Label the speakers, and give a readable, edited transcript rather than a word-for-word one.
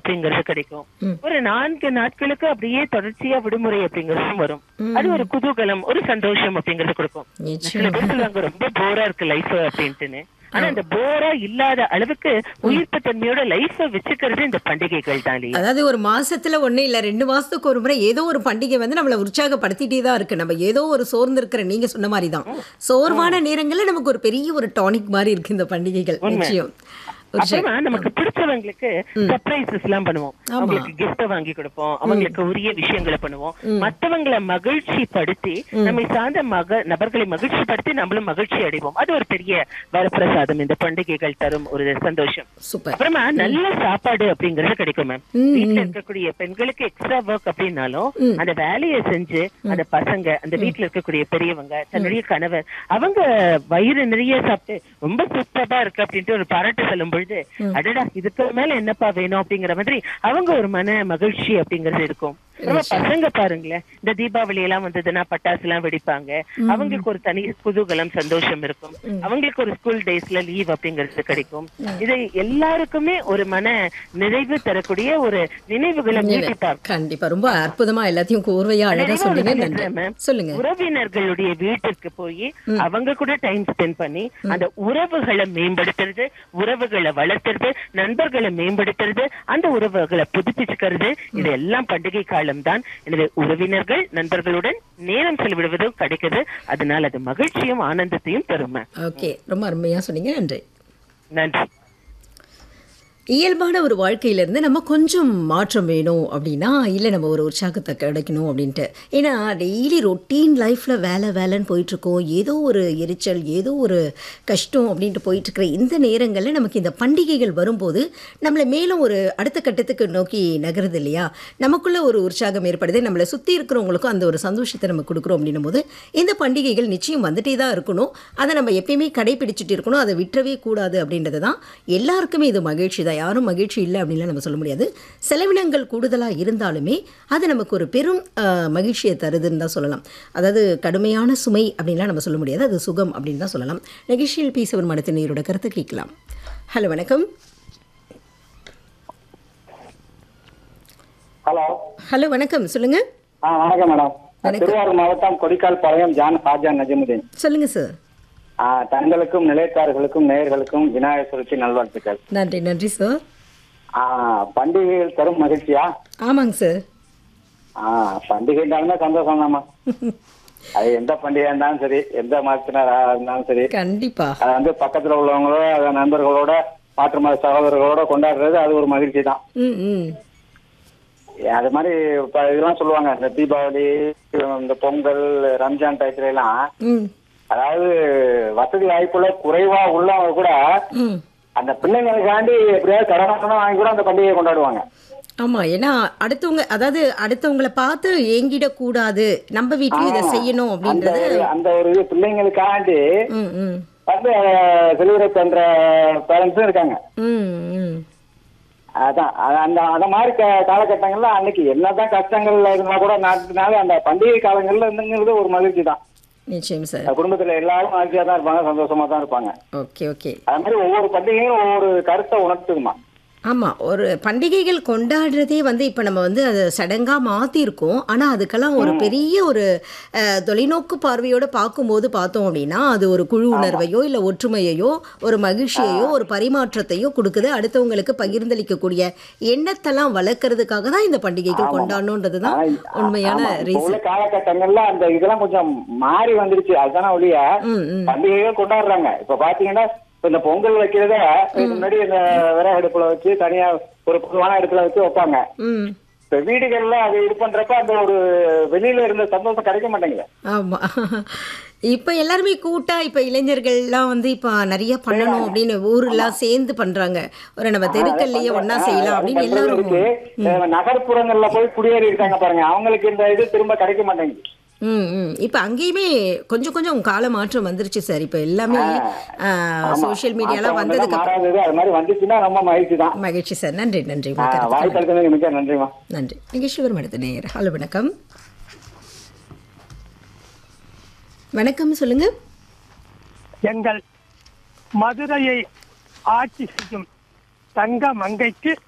Speaker 1: அப்படிங்கறது கிடைக்கும். ஒரு 4 நாட்களுக்கு அப்படியே தொடர்ச்சியா விடுமுறை அப்படிங்கறதும் வரும். அது ஒரு குதூகலம், ஒரு சந்தோஷம் அப்படிங்கறது கொடுக்கும். சில பேர் சொல்லுவாங்க ரொம்ப போரா இருக்கு லைஃப் அப்படின்ட்டுன்னு. ஆனா இந்த போரா இல்லாத அளவுக்கு உயிர்ப்பு தன்மையோட லைஃப வச்சுக்கிறது இந்த பண்டிகைகள் தான் இல்லையா?
Speaker 2: அதாவது ஒரு மாசத்துல ஒண்ணு இல்ல 2 மாசத்துக்கு ஒரு முறை ஏதோ ஒரு பண்டிகை வந்து நம்மள உற்சாகப்படுத்திட்டே தான் இருக்கு. நம்ம ஏதோ ஒரு சோர்ந்து இருக்கிற நீங்க சொன்ன மாதிரி தான். சோர்வான நேரங்கள்ல நமக்கு ஒரு பெரிய ஒரு டானிக் மாதிரி இருக்கு இந்த பண்டிகைகள். நிச்சயம்.
Speaker 1: அப்புறமா நமக்கு பிடிச்சவங்களுக்கு சர்ப்ரைசஸ் எல்லாம் பண்ணுவோம். அவங்களுக்கு கிஃப்ட் வாங்கி கொடுப்போம், அவங்களுக்கு உரிய விஷயங்களை பண்ணுவோம், மற்றவங்களை மகிழ்ச்சி படுத்தி நம்மை சார்ந்த நபர்களை மகிழ்ச்சி படுத்தி நம்மளும் மகிழ்ச்சி அடைவோம். அது ஒரு பெரிய வரப்பிரசாதம் இந்த பண்டிகைகள் தரும் ஒரு சந்தோஷம். அப்புறமா நல்ல சாப்பாடு அப்படிங்கறது கிடைக்கும் மேம். வீட்டுல இருக்கக்கூடிய பெண்களுக்கு எக்ஸ்ட்ரா ஒர்க் அப்படின்னாலும் அந்த வேலையை செஞ்சு அந்த பசங்க, அந்த வீட்டுல இருக்கக்கூடிய பெரியவங்க, தன்னுடைய கணவர், அவங்க வயிறு நிறைய சாப்பிட்டு ரொம்ப சூப்பரா இருக்கு அப்படின்ட்டு ஒரு பாராட்டு சொல்லும் பொழுது அடடா இதுக்கு மேல என்னப்பா வேணும் அப்படிங்கிற மாதிரி அவங்க ஒரு மன மகிழ்ச்சி அப்படிங்கறது இருக்கும். பசங்க பாருங்களேன், இந்த தீபாவளி எல்லாம் வந்ததுன்னா பட்டாசு எல்லாம் வெடிப்பாங்க. அவங்களுக்கு ஒரு தனி குதூகலம், சந்தோஷம் இருக்கும். அவங்களுக்கு ஒரு ஸ்கூல் டேஸ்ல லீவ் அப்படிங்கிறது கிடைக்கும். இது எல்லாருக்குமே ஒரு மன நிறைவு தரக்கூடிய ஒரு நினைவுகளை நீட்டிப்பாங்க.
Speaker 2: கண்டிப்பா ரொம்ப அற்புதமா எல்லாத்தையும் கோர்வையா அழகா சொன்னீங்க. சொல்லுங்க.
Speaker 1: உறவினர்களுடைய வீட்டுக்கு போய் அவங்க கூட டைம் ஸ்பெண்ட் பண்ணி அந்த உறவுகளை மேம்படுத்துறது, உறவுகளை வளர்த்துறது, நண்பர்களை மேம்படுத்துறது, அந்த உறவுகளை புதுப்பிச்சுக்கிறது, இது எல்லாம் பண்டிகை காலம் தான். எனவே உறவினர்கள் நண்பர்களுடன் நேரம் செலவிடுவதும் கிடைக்குது. அதனால அது மகிழ்ச்சியும் ஆனந்தத்தையும் தரும்.
Speaker 2: ஓகே, ரொம்ப அருமையா சொன்னீங்க. நன்றி.
Speaker 1: நன்றி.
Speaker 2: இயல்பான ஒரு வாழ்க்கையிலேருந்து நம்ம கொஞ்சம் மாற்றம் வேணும் அப்படின்னா, இல்லை நம்ம ஒரு உற்சாகத்தை கிடைக்கணும் அப்படின்ட்டு. ஏன்னா டெய்லி ரொட்டீன் லைஃப்பில் வேலைன்னு போயிட்டுருக்கோம். ஏதோ ஒரு எரிச்சல், ஏதோ ஒரு கஷ்டம் அப்படின்ட்டு போயிட்டுருக்கிற இந்த நேரங்களில் நமக்கு இந்த பண்டிகைகள் வரும்போது நம்மளை மேலும் ஒரு அடுத்த கட்டத்துக்கு நோக்கி நகருது இல்லையா? நமக்குள்ளே ஒரு உற்சாகம் ஏற்படுது, நம்மளை சுற்றி இருக்கிறவங்களுக்கும் அந்த ஒரு சந்தோஷத்தை நம்ம கொடுக்குறோம் அப்படின்னும் போது இந்த பண்டிகைகள் நிச்சயம் வந்துட்டே தான் இருக்கணும். அதை நம்ம எப்பயுமே கடைப்பிடிச்சிட்டு இருக்கணும், அதை விட்டுறவே கூடாது அப்படின்றது தான். எல்லாருக்குமே இது மகிழ்ச்சி தான், யாரும் மகிழ்ச்சி இல்லை அப்படின்லாம் நம்ம சொல்ல முடியாது. செலவினங்கள் கூடுதலாக இருந்தாலுமே அது நமக்கு ஒரு பெரும் மகிழ்ச்சியை தருதுன்னு தான் சொல்லலாம். அதாவது கடுமையான சுமை அப்படின்லாம் நம்ம சொல்ல முடியாது, அது சுகம் அப்படின்னு தான் சொல்லலாம். நிகழ்ச்சியில் பேசவர் மனத்தினரோட கருத்து கேட்கலாம். ஹலோ, வணக்கம். ஹலோ, வணக்கம், சொல்லுங்க.
Speaker 3: வணக்கம் மேடம். திருவாரூர் மாவட்டம் கொடிக்கால் பாளையம் ஜான் ஹாஜா நஜமுதீன்.
Speaker 2: சொல்லுங்க சார்.
Speaker 3: தங்களுக்கும் நிலையத்தார்களுக்கும் நேயர்களுக்கும் விநாயகர் சதுர்த்தி நல்வாழ்த்துக்கள்.
Speaker 2: நன்றி. நன்றி சார்.
Speaker 3: பண்டிகைகள் தரும் மகிழ்ச்சியா?
Speaker 2: ஆமாங்க சார்.
Speaker 3: பண்டிகைனாலுமே சந்தோஷம் தாமா. அது எந்த பண்டிகை இருந்தாலும் சரி, எந்த மதத்தினரா இருந்தாலும் சரி, கண்டிப்பா அது வந்து பக்கத்துல உள்ளவங்களோட, நண்பர்களோட, மாற்று மத சகோதரர்களோட கொண்டாடுறது அது ஒரு மகிழ்ச்சி தான். அது மாதிரி இதெல்லாம் சொல்லுவாங்க, இந்த தீபாவளி, இந்த பொங்கல், ரம்ஜான் டயத்துல எல்லாம், அதாவது வசதி வாய்ப்புல குறைவா உள்ளவங்க கூட அந்த பிள்ளைங்களுக்காண்டி எப்படியாவது கடனை வாங்கி கூட அந்த பண்டிகையை கொண்டாடுவாங்க.
Speaker 2: ஆமா, ஏன்னா அடுத்தவங்க, அதாவது அடுத்தவங்களை பார்த்து ஏங்கிடக்கூடாது, நம்ம வீட்லயும் இதை செய்யணும் அப்படின்றது
Speaker 3: அந்த ஒரு பிள்ளைங்களுக்காண்டி வந்து செலிபிரேட் பண்ற பேரண்ட்ஸும் இருக்காங்க. அதான் அந்த மாதிரி காலகட்டங்கள்ல அன்னைக்கு என்னதான் கஷ்டங்கள்ல இருந்தா கூட நாட்டுனால அந்த பண்டிகை காலங்கள்ல இருந்துங்கிறது ஒரு மகிழ்ச்சி தான்.
Speaker 2: நிச்சயம் சார்.
Speaker 3: குடும்பத்துல எல்லாரும் மகிழ்ச்சியா தான் இருப்பாங்க, சந்தோஷமா தான் இருப்பாங்க.
Speaker 2: ஓகே.
Speaker 3: அது மாதிரி ஒவ்வொரு பண்டிகையும் ஒவ்வொரு கருத்தை உணர்த்துக்குமா.
Speaker 2: ஆமாம், ஒரு பண்டிகைகள் கொண்டாடுறதே வந்து இப்போ நம்ம வந்து அதை சடங்காக மாற்றிருக்கோம். ஆனால் அதுக்கெல்லாம் ஒரு பெரிய ஒரு தொலைநோக்கு பார்வையோடு பார்க்கும்போது பார்த்தோம் அப்படின்னா அது ஒரு குழு உணர்வையோ இல்லை ஒற்றுமையையோ ஒரு மகிழ்ச்சியையோ ஒரு பரிமாற்றத்தையோ கொடுக்குது. அடுத்தவங்களுக்கு பகிர்ந்தளிக்கக்கூடிய எண்ணத்தெல்லாம் வளர்க்கறதுக்காக தான் இந்த பண்டிகைகள் கொண்டாடணுன்றது தான் உண்மையான ரீசன்.
Speaker 3: காலகட்டங்கள்ல அந்த இதெல்லாம் கொஞ்சம் மாறி வந்துருச்சு, அதுதானே ஒழிய பண்டிகைகள் கொண்டாடுறாங்க. இப்ப பாத்தீங்கன்னா இந்த பொங்கல் வைக்கிறத முன்னாடி இந்த விறகு அடுப்புல வச்சு தனியா ஒரு பொதுவான இடத்துல வச்சு வைப்பாங்க. இப்ப வீடுகள்ல அது இது பண்றப்ப அந்த ஒரு வெளியில இருந்த சந்தோஷம் கிடைக்க மாட்டேங்குது.
Speaker 2: ஆமா, இப்ப எல்லாருமே கூட்டா இப்ப இளைஞர்கள்லாம் வந்து இப்ப நிறைய பண்ணணும் அப்படின்னு ஊரெல்லாம் சேர்ந்து பண்றாங்க. ஒரு நம்ம தெருக்கல்லையே ஒன்னா செய்யலாம் அப்படின்னு எல்லாரும்
Speaker 3: நகர்ப்புறங்கள்ல போய் குடியேறி இருக்காங்க பாருங்க, அவங்களுக்கு இந்த இது திரும்ப கிடைக்க மாட்டேங்குது.
Speaker 2: இப்போ அங்கேயுமே கொஞ்சம் கொஞ்சம் கால மாற்றம் வந்துருச்சு சார். இப்போ எல்லாமே சோஷியல் மீடியாலாம் வந்ததுக்கு மகிழ்ச்சி சார். நன்றி. நன்றி. நிகழ்ச்சிவர் மனது நேயர். ஹலோ, வணக்கம். வணக்கம், சொல்லுங்க.
Speaker 4: எங்கள் மதுரையை ஆட்சி செய்யும் தங்க மங்கைக்கு